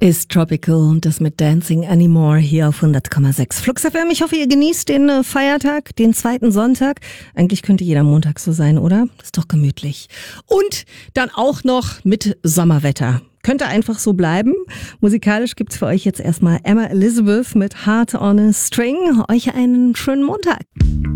Ist Tropical und das mit Dancing Anymore hier auf 100,6 Flux FM. Ich hoffe, ihr genießt den Feiertag, den zweiten Sonntag. Eigentlich könnte jeder Montag so sein, oder? Ist doch gemütlich. Und dann auch noch mit Sommerwetter. Könnte einfach so bleiben. Musikalisch gibt's für euch jetzt erstmal Emma Elizabeth mit Heart on a String. Euch einen schönen Montag.